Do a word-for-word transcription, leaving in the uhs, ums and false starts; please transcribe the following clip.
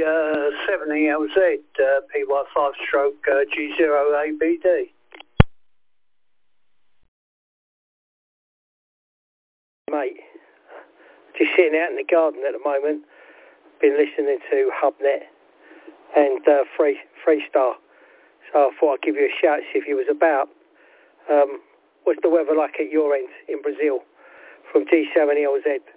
uh, seventy L Z, uh, P Y five stroke uh, G zero A B D. Mate, just sitting out in the garden at the moment. Been listening to HubNet and uh, Free Freestar. So I thought I'd give you a shout, see if you was about. Um, what's the weather like at your end in Brazil from G seventy L Z?